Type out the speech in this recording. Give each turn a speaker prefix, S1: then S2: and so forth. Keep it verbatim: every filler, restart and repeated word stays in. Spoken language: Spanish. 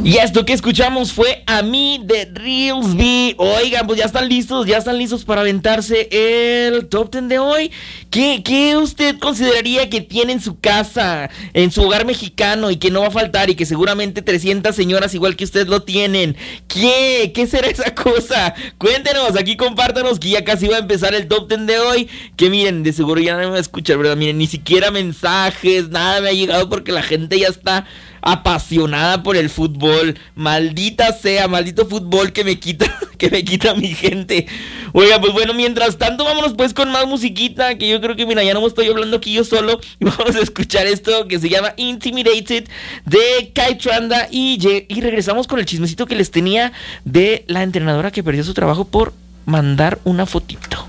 S1: Y esto que escuchamos fue A mí de Reelsby. Oigan, pues ya están listos, ya están listos para aventarse el top diez de hoy. ¿Qué, ¿Qué usted consideraría que tiene en su casa, en su hogar mexicano y que no va a faltar y que seguramente trescientas señoras igual que usted lo tienen? ¿Qué? ¿Qué será esa cosa? Cuéntenos, aquí compártanos que ya casi va a empezar el top diez de hoy. Que miren, de seguro ya no me va a escuchar, ¿verdad? Miren, ni siquiera mensajes, nada me ha llegado porque la gente ya está apasionada por el fútbol. Maldita sea, maldito fútbol que me quita, que me quita mi gente. Oiga, pues bueno, mientras tanto vámonos pues con más musiquita, que yo creo que mira, ya no me estoy hablando aquí yo solo. Vamos a escuchar esto que se llama Intimidated de Kai Tranda y, y regresamos con el chismecito que les tenía de la entrenadora que perdió su trabajo por mandar una fotito.